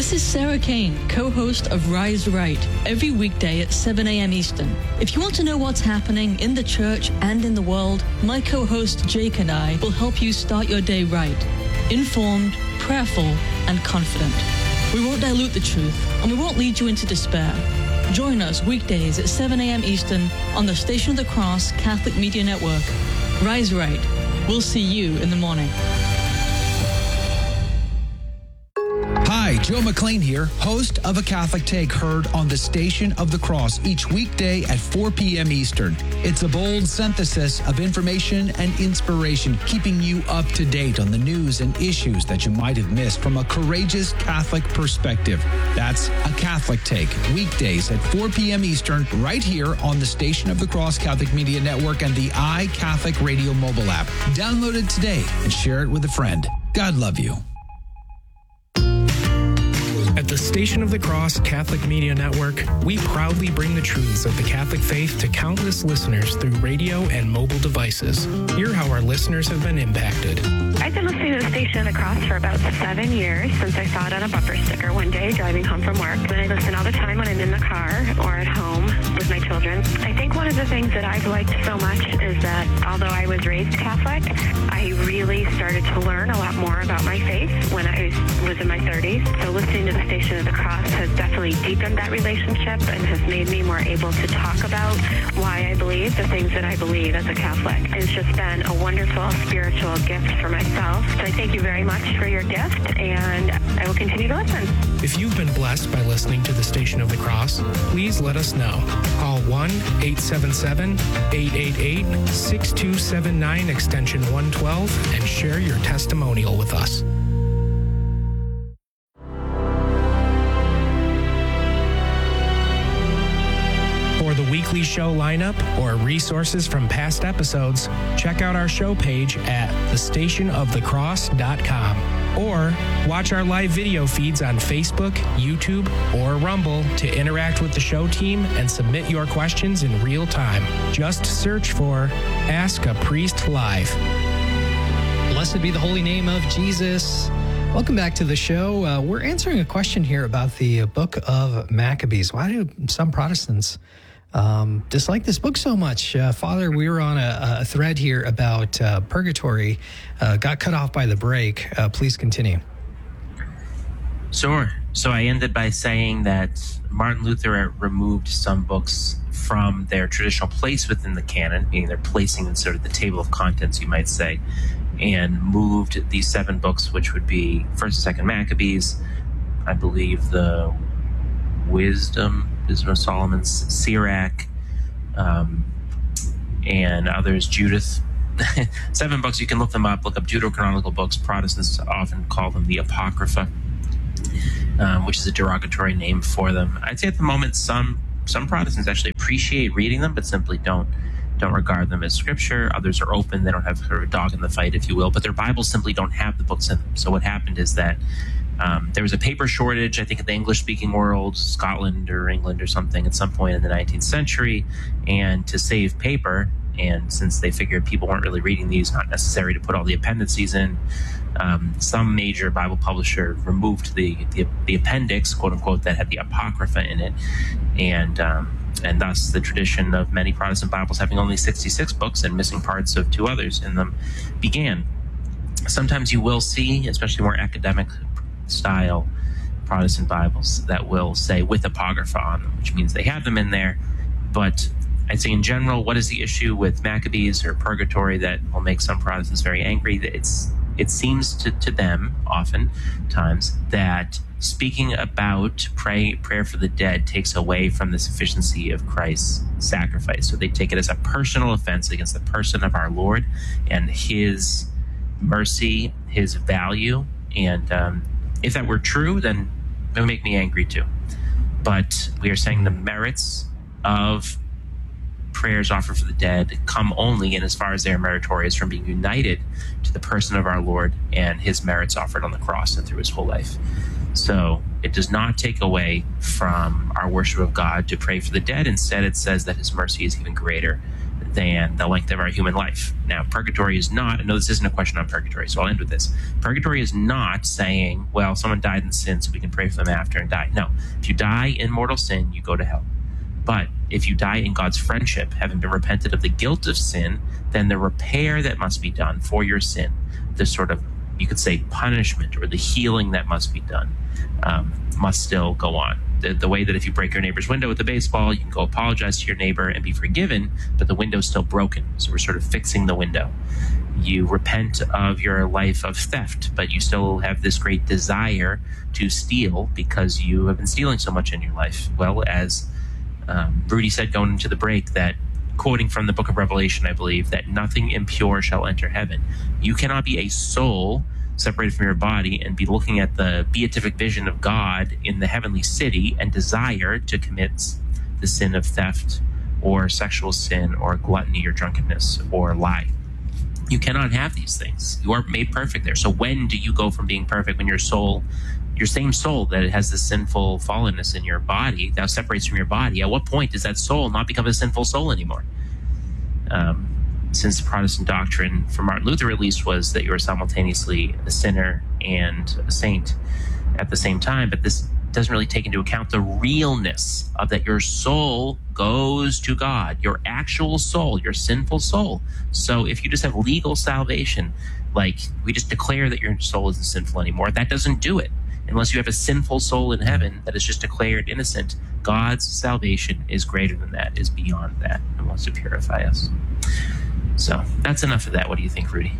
This is Sarah Kane, co-host of Rise Right, every weekday at 7 a.m. Eastern. If you want to know what's happening in the church and in the world, my co-host Jake and I will help you start your day right, informed, prayerful, and confident. We won't dilute the truth, and we won't lead you into despair. Join us weekdays at 7 a.m. Eastern on the Station of the Cross Catholic Media Network. Rise Right. We'll see you in the morning. Hi, Joe McLean here, host of A Catholic Take, heard on the Station of the Cross each weekday at 4 p.m. Eastern. It's a bold synthesis of information and inspiration, keeping you up to date on the news and issues that you might have missed from a courageous Catholic perspective. That's A Catholic Take, weekdays at 4 p.m. Eastern, right here on the Station of the Cross Catholic Media Network and the iCatholic Radio mobile app. Download it today and share it with a friend. God love you. At the Station of the Cross Catholic Media Network, we proudly bring the truths of the Catholic faith to countless listeners through radio and mobile devices. Hear how our listeners have been impacted. I've been listening to the Station of the Cross for about 7 years, since I saw it on a bumper sticker one day driving home from work. And I listen all the time when I'm in the car or at home with my children. I think one of the things that I've liked so much is that although I was raised Catholic, I really started to learn a lot more about my faith when I was in my 30s. So listening to the Station of the Cross has definitely deepened that relationship and has made me more able to talk about why I believe the things that I believe as a Catholic. It's just been a wonderful spiritual gift for myself. So I thank you very much for your gift, and I will continue to listen. If you've been blessed by listening to the Station of the Cross, please let us know. Call 1-877-888-6279 extension 112 and share your testimonial with us. For the weekly show lineup or resources from past episodes, check out our show page at thestationofthecross.com or watch our live video feeds on Facebook, YouTube, or Rumble to interact with the show team and submit your questions in real time. Just search for Ask a Priest Live. Blessed be the holy name of Jesus. Welcome back to the show. We're answering a question here about the book of Maccabees. Why do some Protestants dislike this book so much? Father, we were on a thread here about purgatory, got cut off by the break. Please continue. Sure. So I ended by saying that Martin Luther removed some books from their traditional place within the canon, meaning they're placing in sort of the table of contents, you might say, and moved these 7 books, which would be 1st and 2nd Maccabees, I believe the Wisdom of Solomon, Sirach, and others, Judith. 7 books, you can look them up, look up Deuterocanonical books. Protestants often call them the Apocrypha, which is a derogatory name for them. I'd say at the moment some Protestants actually appreciate reading them, but simply don't regard them as scripture. Others are open. They don't have sort of a dog in the fight, if you will, but their Bibles simply don't have the books in them. So what happened is that there was a paper shortage, I think, in the English-speaking world, Scotland or England or something, at some point in the 19th century. And to save paper, and since they figured people weren't really reading these, not necessary to put all the appendices in, some major Bible publisher removed the appendix, quote unquote, that had the Apocrypha in it, and thus the tradition of many Protestant Bibles having only 66 books and missing parts of 2 others in them began. Sometimes you will see, especially more academic style Protestant Bibles, that will say with Apocrypha on them, which means they have them in there. But I'd say in general, what is the issue with Maccabees or purgatory that will make some Protestants very angry? It seems to them oftentimes that speaking about prayer for the dead takes away from the sufficiency of Christ's sacrifice. So they take it as a personal offense against the person of our Lord and his mercy, his value. And if that were true, then it would make me angry too. But we are saying the merits of prayers offered for the dead come only in as far as they are meritorious from being united to the person of our Lord and his merits offered on the cross and through his whole life. So it does not take away from our worship of God to pray for the dead. Instead, it says that his mercy is even greater than the length of our human life. Now, purgatory is not, I know this isn't a question on purgatory, so I'll end with this. Purgatory is not saying, well, someone died in sin, so we can pray for them after and die. No, if you die in mortal sin, you go to hell. But if you die in God's friendship, having been repented of the guilt of sin, then the repair that must be done for your sin, the sort of, you could say, punishment or the healing that must be done, must still go on. The way that if you break your neighbor's window with a baseball, you can go apologize to your neighbor and be forgiven, but the window's still broken. So we're sort of fixing the window. You repent of your life of theft, but you still have this great desire to steal because you have been stealing so much in your life. Well, as Rudy said going into the break, that quoting from the book of Revelation, I believe, that nothing impure shall enter heaven. You cannot be a soul separated from your body and be looking at the beatific vision of God in the heavenly city and desire to commit the sin of theft or sexual sin or gluttony or drunkenness or lie. You cannot have these things. You are made perfect there. So when do you go from being perfect when your soul, your same soul that has the sinful fallenness in your body, that separates from your body, at what point does that soul not become a sinful soul anymore? Since the Protestant doctrine, for Martin Luther at least, was that you are simultaneously a sinner and a saint at the same time, but this doesn't really take into account the realness of that your soul goes to God, your actual soul, your sinful soul. So if you just have legal salvation, like we just declare that your soul isn't sinful anymore, that doesn't do it. Unless you have a sinful soul in heaven that is just declared innocent, God's salvation is greater than that, is beyond that, and wants to purify us. So that's enough of that. What do you think, Rudy?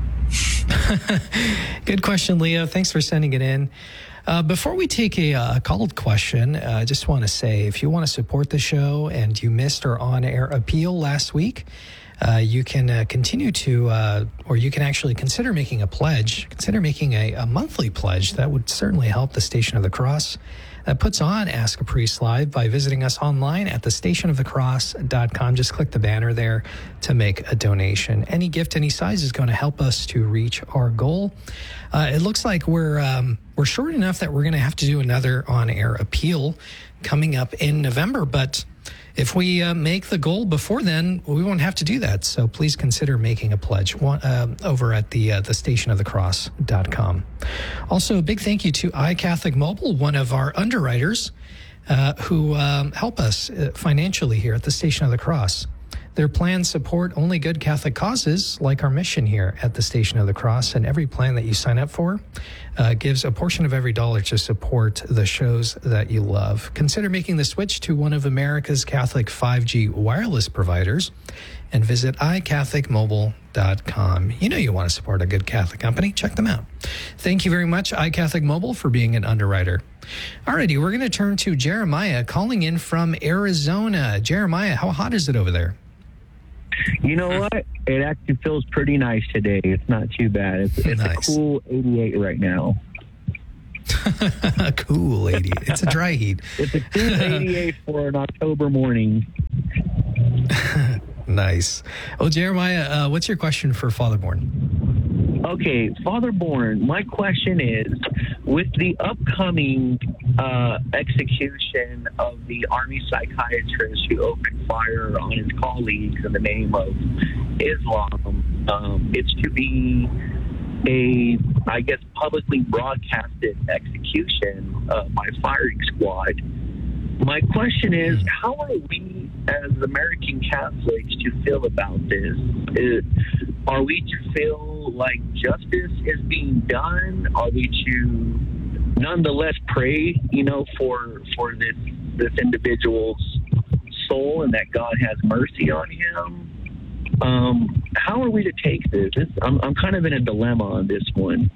Good question, Leo. Thanks for sending it in. Before we take a called question, I just want to say, if you want to support the show and you missed our on-air appeal last week, you can continue to, or you can actually consider making a pledge. Consider making a monthly pledge. That would certainly help the Station of the Cross. That puts on Ask a Priest Live by visiting us online at thestationofthecross.com. Just click the banner there to make a donation. Any gift, any size is going to help us to reach our goal. It looks like we're short enough that we're going to have to do another on-air appeal coming up in November, but if we make the goal before then, we won't have to do that. So please consider making a pledge over at the thestationofthecross.com. Also, a big thank you to iCatholic Mobile, one of our underwriters who help us financially here at the Station of the Cross. Their plans support only good Catholic causes, like our mission here at the Station of the Cross, and every plan that you sign up for gives a portion of every dollar to support the shows that you love. Consider making the switch to one of America's Catholic 5G wireless providers and visit iCatholicMobile.com. You know you want to support a good Catholic company. Check them out. Thank you very much, iCatholic Mobile, for being an underwriter. Alrighty, we're going to turn to Jeremiah calling in from Arizona. Jeremiah, how hot is it over there? You know what? It actually feels pretty nice today. It's not too bad. It's nice. A cool 88 right now. Cool 88. It's a dry heat. It's a cool 88 for an October morning. Nice. Well, Jeremiah, what's your question for Father Bourne? Okay, Father Bourne, my question is, with the upcoming execution of the Army psychiatrist who opened fire on his colleagues in the name of Islam, it's to be a, I guess, publicly broadcasted execution by firing squad. My question is, how are we as American Catholics to feel about this? Are we to feel like justice is being done? Are we to nonetheless pray, for this individual's soul and that God has mercy on him? How are we to take this? I'm kind of in a dilemma on this one.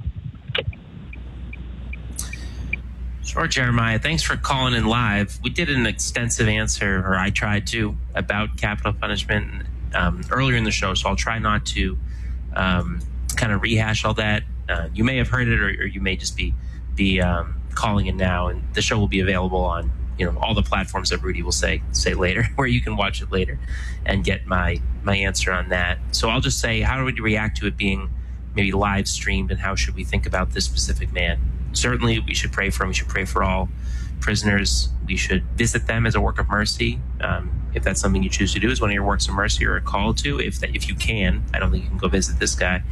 Sure, Jeremiah. Thanks for calling in live. We did an extensive answer, or I tried to, about capital punishment earlier in the show, so I'll try not to kind of rehash all that. You may have heard it, or you may just be calling in now, and the show will be available on all the platforms that Rudy will say later, where you can watch it later and get my answer on that. So I'll just say, how do we react to it being maybe live streamed, and how should we think about this specific man? Certainly, we should pray for him. We should pray for all prisoners. We should visit them as a work of mercy. if that's something you choose to do, is one of your works of mercy or a call to, if you can. I don't think you can go visit this guy,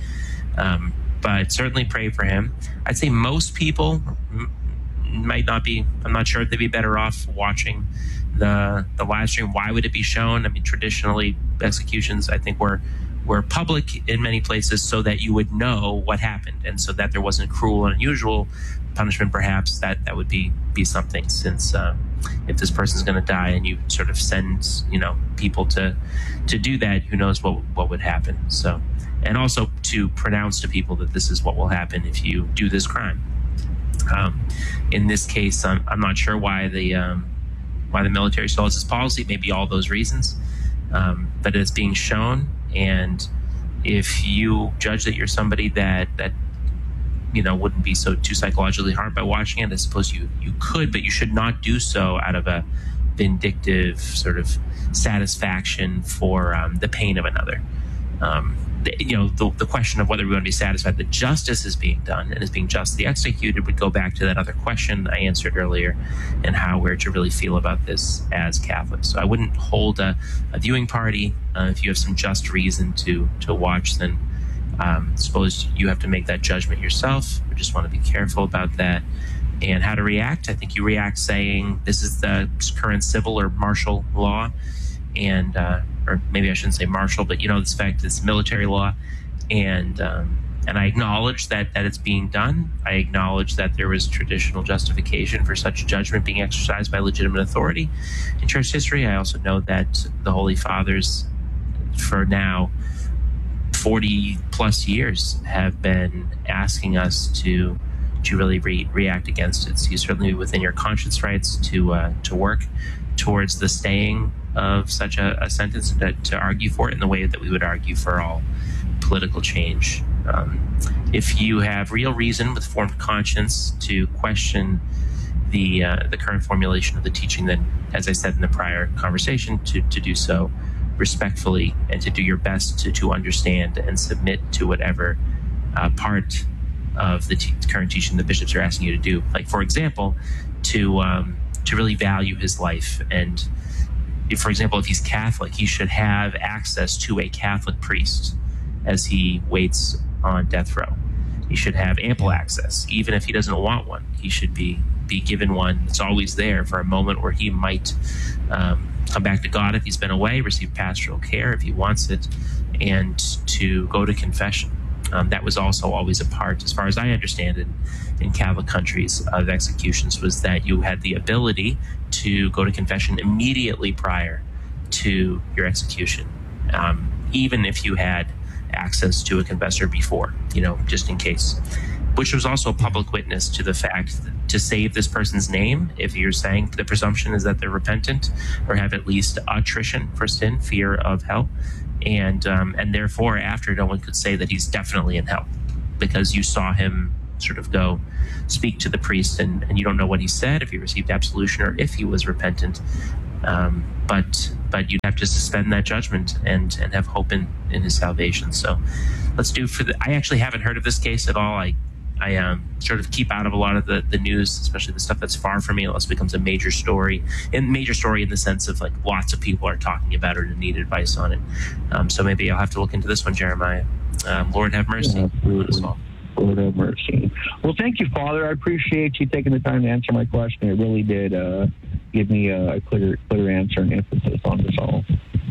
but certainly pray for him. I'd say most people might not be. I'm not sure if they'd be better off watching the live stream. Why would it be shown? I mean, traditionally executions, I think, were public in many places so that you would know what happened, and so that there wasn't cruel and unusual punishment. Perhaps that would be something, since if this person's going to die and you sort of send people to do that, who knows what would happen. So, and also to pronounce to people that this is what will happen if you do this crime. In this case, I'm not sure why the military still has this policy. Maybe all those reasons, but it's being shown. And if you judge that you're somebody that wouldn't be too psychologically harmed by watching it, I suppose you could, but you should not do so out of a vindictive sort of satisfaction for the pain of another. The question of whether we want to be satisfied that justice is being done and is being justly executed would go back to that other question I answered earlier, and how we're to really feel about this as Catholics. So I wouldn't hold a viewing party. If you have some just reason to watch, then suppose you have to make that judgment yourself. We just want to be careful about that. And how to react. I think you react saying, this is the current civil or martial law, and or maybe I shouldn't say martial, but this fact it's military law, and I acknowledge that it's being done. I acknowledge that there was traditional justification for such judgment being exercised by legitimate authority in church history. I also know that the Holy Fathers, for now 40 plus years, have been asking us to really react against it. So you certainly, within your conscience rights, to work towards the staying of such a sentence, to argue for it in the way that we would argue for all political change. If you have real reason with formed conscience to question the current formulation of the teaching, then, as I said in the prior conversation, to do so respectfully, and to do your best to understand and submit to whatever part of the current teaching the bishops are asking you to do. Like, for example, to really value his life. And if, for example, if he's Catholic, he should have access to a Catholic priest as he waits on death row. He should have ample access, even if he doesn't want one. He should be given one that's always there for a moment where he might come back to God if he's been away, receive pastoral care if he wants it, and to go to confession. That was also always a part, as far as I understand it, in Catholic countries of executions, was that you had the ability to go to confession immediately prior to your execution, even if you had access to a confessor before, just in case. Which was also a public witness to the fact that to save this person's name, if you're saying the presumption is that they're repentant or have at least attrition for sin, fear of hell, and therefore after, no one could say that he's definitely in hell, because you saw him sort of go speak to the priest, and you don't know what he said, if he received absolution or if he was repentant, but you'd have to suspend that judgment and have hope in his salvation. So let's do I actually haven't heard of this case at all. I sort of keep out of a lot of the news, especially the stuff that's far from me, unless it becomes a major story. And major story in the sense of, like, lots of people are talking about it and need advice on it. So maybe I'll have to look into this one, Jeremiah. Lord have mercy. Yeah, Lord have mercy. Well, thank you, Father. I appreciate you taking the time to answer my question. It really did give me a clear answer and emphasis on this all.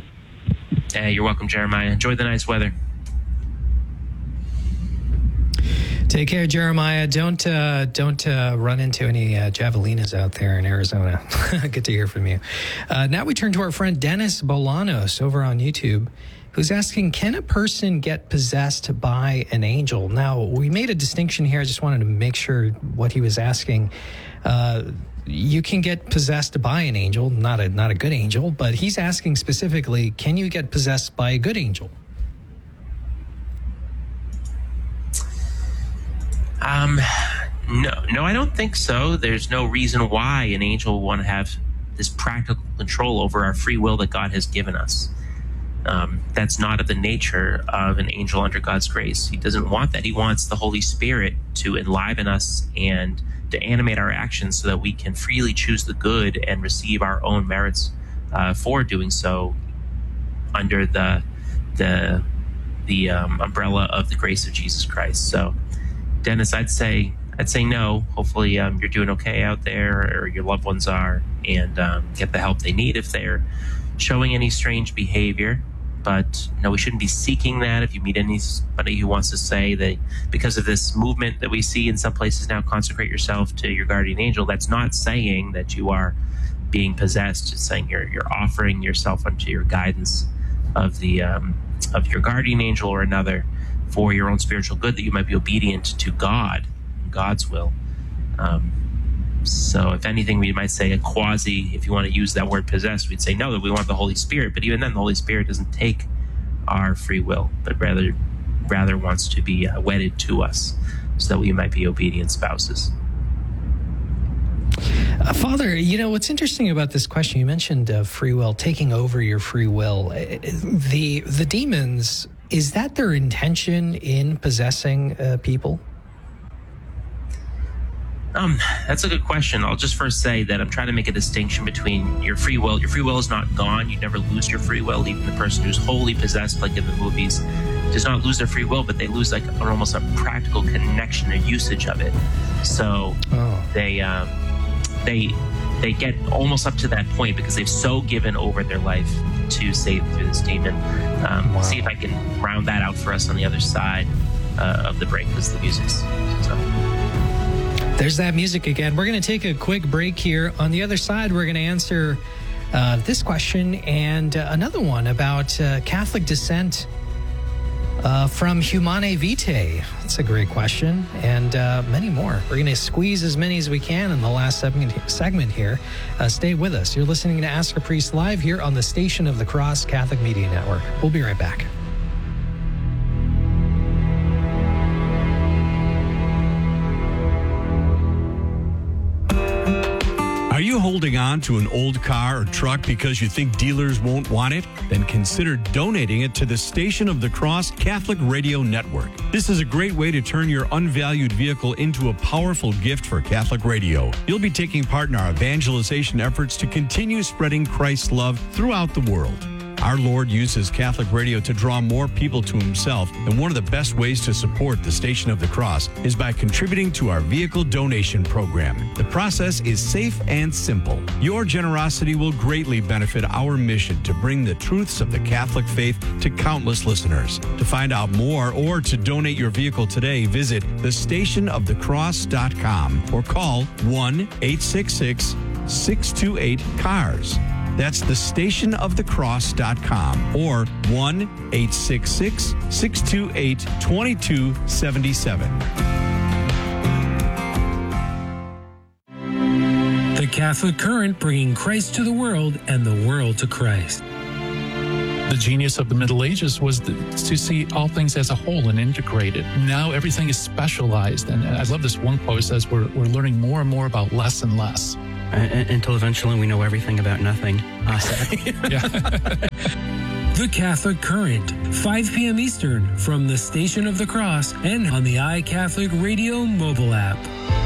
Hey, you're welcome, Jeremiah. Enjoy the nice weather. Take care, Jeremiah. Don't run into any javelinas out there in Arizona. Good to hear from you. Now we turn to our friend Dennis Bolanos over on YouTube, who's asking, can a person get possessed by an angel? Now, we made a distinction here. I just wanted to make sure what he was asking. You can get possessed by an angel, not a good angel, but he's asking specifically, can you get possessed by a good angel? No, I don't think so. There's no reason why an angel would want to have this practical control over our free will that God has given us. That's not of the nature of an angel under God's grace. He doesn't want that. He wants the Holy Spirit to enliven us and to animate our actions so that we can freely choose the good and receive our own merits for doing so under the umbrella of the grace of Jesus Christ. So, Dennis, I'd say no. Hopefully, you're doing okay out there, or your loved ones are, and get the help they need if they're showing any strange behavior. But no, we shouldn't be seeking that. If you meet anybody who wants to say that because of this movement that we see in some places now, consecrate yourself to your guardian angel, that's not saying that you are being possessed. It's saying you're offering yourself unto your guidance of the of your guardian angel or another for your own spiritual good, that you might be obedient to God, God's will. So if anything, we might say a quasi, if you want to use that word possessed, we'd say no, that we want the Holy Spirit. But even then, the Holy Spirit doesn't take our free will, but rather wants to be wedded to us so that we might be obedient spouses. Father, what's interesting about this question, you mentioned free will, taking over your free will. The demons, is that their intention in possessing people? That's a good question. I'll just first say that I'm trying to make a distinction between your free will. Your free will is not gone. You never lose your free will. Even the person who's wholly possessed, like in the movies, does not lose their free will, but they lose almost a practical connection or usage of it. So they get almost up to that point because they've so given over their life to save through this demon. Wow. See if I can round that out for us on the other side of the break, because the music's so. There's that music again. We're going to take a quick break here. On the other side, we're going to answer this question and another one about Catholic descent from Humanae Vitae. That's a great question, and many more. We're going to squeeze as many as we can in the last segment here. Stay with us. You're listening to Ask a Priest Live here on the Station of the Cross Catholic Media Network. We'll be right back. Are you holding on to an old car or truck because you think dealers won't want it? Then consider donating it to the Station of the Cross Catholic Radio Network. This is a great way to turn your unvalued vehicle into a powerful gift for Catholic radio. You'll be taking part in our evangelization efforts to continue spreading Christ's love throughout the world. Our Lord uses Catholic radio to draw more people to himself, and one of the best ways to support the Station of the Cross is by contributing to our vehicle donation program. The process is safe and simple. Your generosity will greatly benefit our mission to bring the truths of the Catholic faith to countless listeners. To find out more or to donate your vehicle today, visit thestationofthecross.com or call 1-866-628-CARS. That's thestationofthecross.com or 1-866-628-2277. The Catholic Current, bringing Christ to the world and the world to Christ. The genius of the Middle Ages was to see all things as a whole and integrated. Now everything is specialized. And I love this one quote. It says we're learning more and more about less and less. Until eventually we know everything about nothing. The Catholic Current, 5 p.m. Eastern, from the Station of the Cross and on the iCatholic Radio mobile app.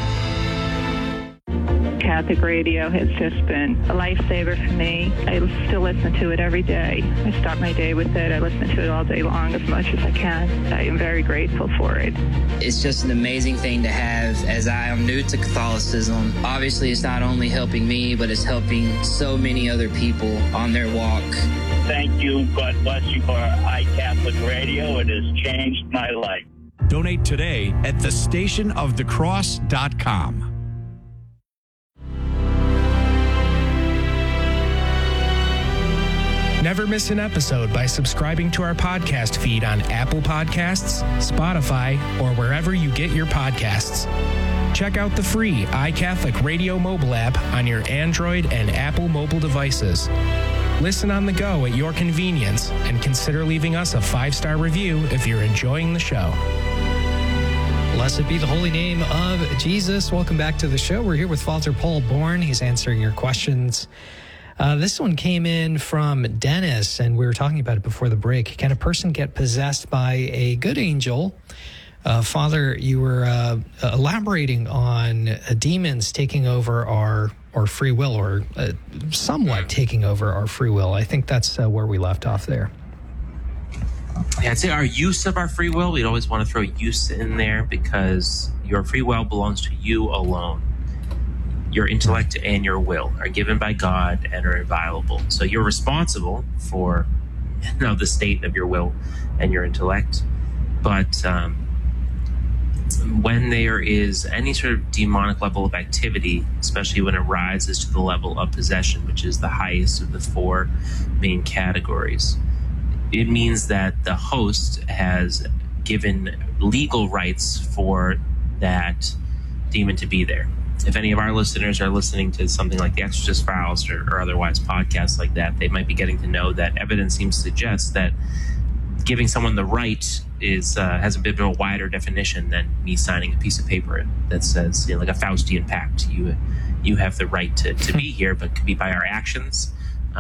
Catholic radio has just been a lifesaver for me. I still listen to it every day. I start my day with it. I listen to it all day long as much as I can. I am very grateful for it. It's just an amazing thing to have, as I am new to Catholicism. Obviously, it's not only helping me, but it's helping so many other people on their walk. Thank you. God bless you for iCatholic Radio. It has changed my life. Donate today at thestationofthecross.com. Never miss an episode by subscribing to our podcast feed on Apple Podcasts, Spotify, or wherever you get your podcasts. Check out the free iCatholic Radio mobile app on your Android and Apple mobile devices. Listen on the go at your convenience, and consider leaving us a 5-star review if you're enjoying the show. Blessed be the holy name of Jesus. Welcome back to the show. We're here with Father Paul Bourne. He's answering your questions. This one came in from Dennis, and we were talking about it before the break. Can a person get possessed by a good angel Father, you were elaborating on demons taking over our free will, or somewhat taking over our free will. I think that's where we left off there. Yeah, I'd say our use of our free will, we'd always want to throw use in there, because your free will belongs to you alone. Your intellect and your will are given by God and are inviolable. So you're responsible for the state of your will and your intellect. But when there is any sort of demonic level of activity, especially when it rises to the level of possession, which is the highest of the four main categories, it means that the host has given legal rights for that demon to be there. If any of our listeners are listening to something like The Exorcist Files or otherwise podcasts like that, they might be getting to know that evidence seems to suggest that giving someone the right has a bit of a wider definition than me signing a piece of paper that says, like a Faustian pact. You have the right to be here, but could be by our actions,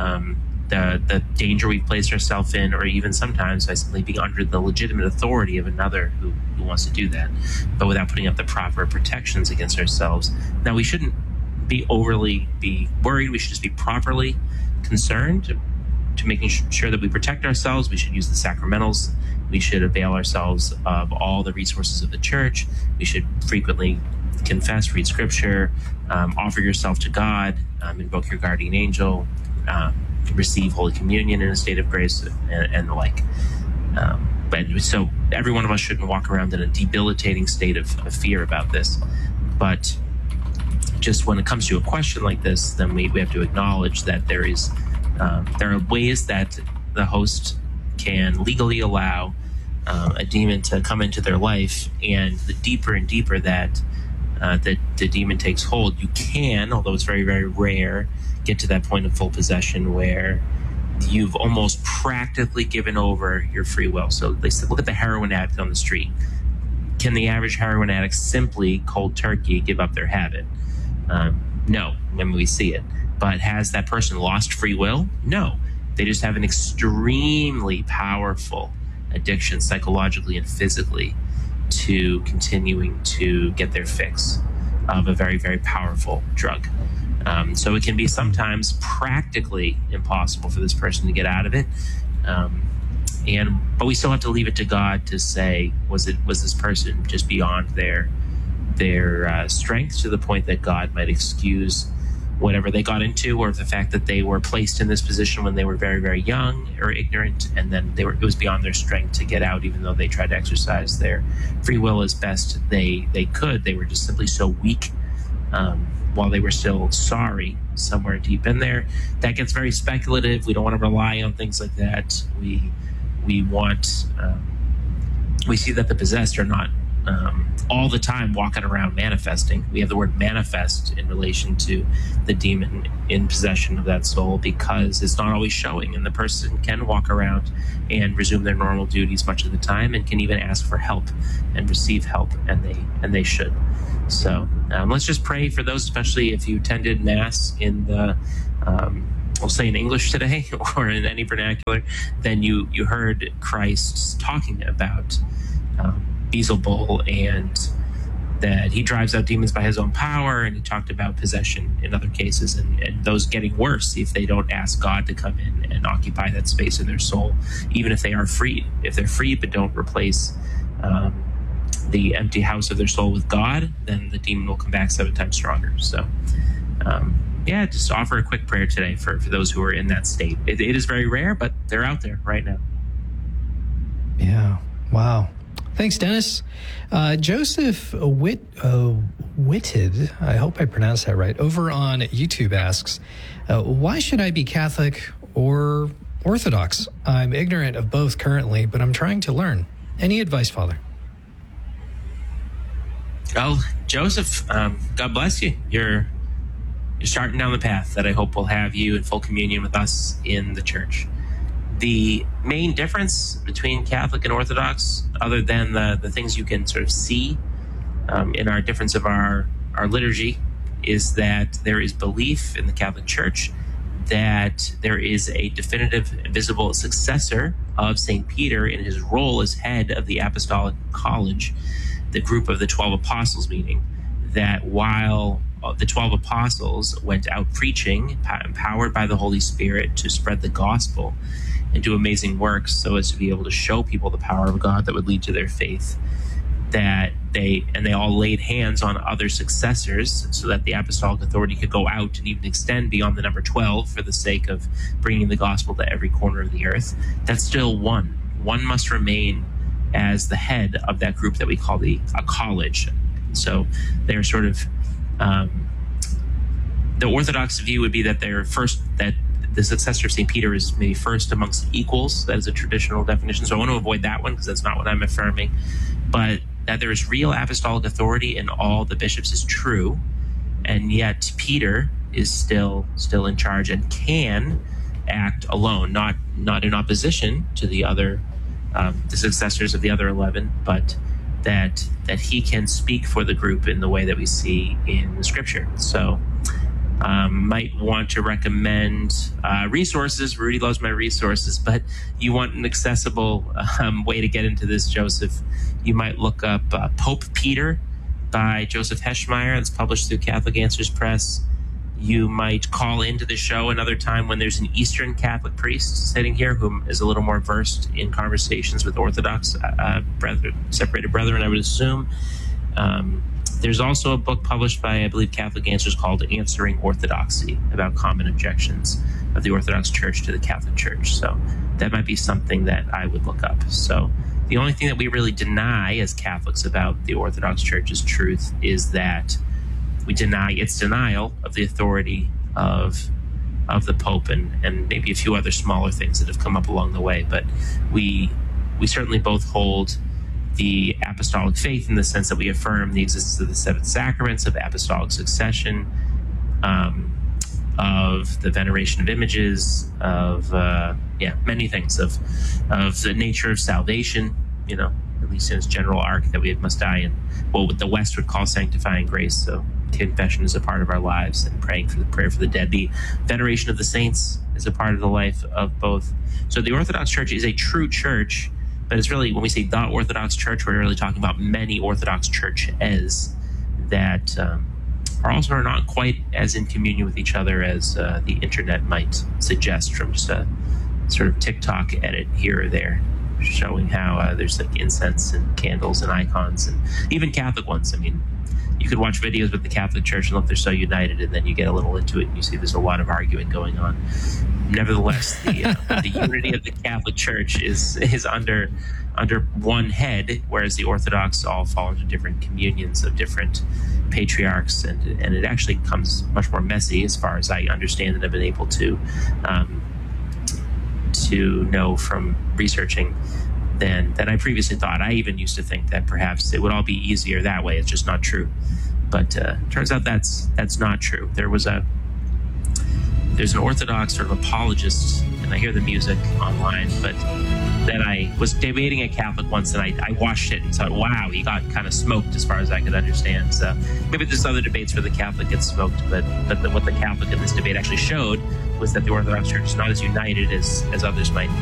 the danger we've placed ourselves in, or even sometimes by simply being under the legitimate authority of another who wants to do that, but without putting up the proper protections against ourselves. Now, we shouldn't be overly worried. We should just be properly concerned to making sure that we protect ourselves. We should use the sacramentals. We should avail ourselves of all the resources of the church. We should frequently confess, read scripture, offer yourself to God, invoke your guardian angel, receive Holy Communion in a state of grace, and the like. But so every one of us shouldn't walk around in a debilitating state of fear about this. But just when it comes to a question like this, then we have to acknowledge that there are ways that the host can legally allow a demon to come into their life, and the deeper and deeper that the demon takes hold, you can, although it's very, very rare, get to that point of full possession where you've almost practically given over your free will. So they said, look at the heroin addict on the street. Can the average heroin addict simply cold turkey give up their habit? No, when we see it. But has that person lost free will? No. They just have an extremely powerful addiction, psychologically and physically, to continuing to get their fix of a very, very powerful drug. So it can be sometimes practically impossible for this person to get out of it. But we still have to leave it to God to say, was this person just beyond their strength, to the point that God might excuse whatever they got into, or the fact that they were placed in this position when they were very, very young or ignorant, and then it was beyond their strength to get out, even though they tried to exercise their free will as best they could. They were just simply so weak, while they were still sorry somewhere deep in there. That gets very speculative. We don't want to rely on things like that. We want we see that the possessed are not all the time walking around manifesting. We have the word manifest in relation to the demon in possession of that soul, because it's not always showing, and the person can walk around and resume their normal duties much of the time, and can even ask for help and receive help, and they should. So let's just pray for those, especially if you attended Mass in the we'll say in English today, or in any vernacular, then you heard Christ talking about Beelzebul, and that he drives out demons by his own power, and he talked about possession in other cases, and those getting worse if they don't ask God to come in and occupy that space in their soul, even if they are freed. If they're freed but don't replace the empty house of their soul with God, then the demon will come back 7 times stronger. So just offer a quick prayer today for those who are in that state. It is very rare, but they're out there right now. Yeah. Wow. Thanks, Dennis. Joseph Witted, I hope I pronounced that right, over on YouTube asks, why should I be Catholic or Orthodox? I'm ignorant of both currently, but I'm trying to learn. Any advice, Father? Well, Joseph, God bless you. You're starting down the path that I hope will have you in full communion with us in the church. The main difference between Catholic and Orthodox, other than the things you can sort of see in our difference of our liturgy, is that there is belief in the Catholic Church that there is a definitive, visible successor of St. Peter in his role as head of the Apostolic College, the group of the 12 apostles, meaning that while the 12 apostles went out preaching, empowered by the Holy Spirit to spread the gospel and do amazing works so as to be able to show people the power of God that would lead to their faith, that they all laid hands on other successors so that the apostolic authority could go out and even extend beyond the number 12 for the sake of bringing the gospel to every corner of the earth. That's still one. One must remain as the head of that group that we call a college. So they're sort of the Orthodox view would be that that the successor of St. Peter is maybe first amongst equals. That is a traditional definition. So I want to avoid that one because that's not what I'm affirming. But that there is real apostolic authority in all the bishops is true, and yet Peter is still in charge and can act alone, not in opposition to the other, the successors of the other 11, but that he can speak for the group in the way that we see in the Scripture. So might want to recommend resources. Rudy loves my resources, but you want an accessible way to get into this, Joseph. You might look up Pope Peter by Joseph Heschmeyer. It's published through Catholic Answers Press. You might call into the show another time when there's an Eastern Catholic priest sitting here who is a little more versed in conversations with Orthodox separated brethren, I would assume. There's also a book published by, I believe, Catholic Answers called Answering Orthodoxy, about common objections of the Orthodox Church to the Catholic Church. So that might be something that I would look up. So the only thing that we really deny as Catholics about the Orthodox Church's truth is that we deny its denial of the authority of the Pope and maybe a few other smaller things that have come up along the way. But we certainly both hold the apostolic faith in the sense that we affirm the existence of the seven sacraments, of apostolic succession, of the veneration of images, of many things, of the nature of salvation, at least in its general arc, that we must die in what the West would call sanctifying grace. So confession is a part of our lives, and prayer for the dead. The veneration of the saints is a part of the life of both. So the Orthodox Church is a true church. But it's really, when we say the Orthodox Church, we're really talking about many Orthodox churches that are not quite as in communion with each other as the internet might suggest from just a sort of TikTok edit here or there, showing how there's like incense and candles and icons, and even Catholic ones. I mean, you could watch videos with the Catholic Church and look, they're so united, and then you get a little into it and you see there's a lot of arguing going on. Nevertheless, the unity of the Catholic Church is under one head, whereas the Orthodox all fall into different communions of different patriarchs, and it actually becomes much more messy, as far as I understand and have been able to know from researching than I previously thought. I even used to think that perhaps it would all be easier that way. It's just not true. But turns out that's not true. There's an Orthodox sort of apologist, and I hear the music online, but that I was debating a Catholic once, and I watched it and thought, wow, he got kind of smoked as far as I could understand. So maybe there's other debates where the Catholic gets smoked, but what the Catholic in this debate actually showed was that the Orthodox Church is not as united as others might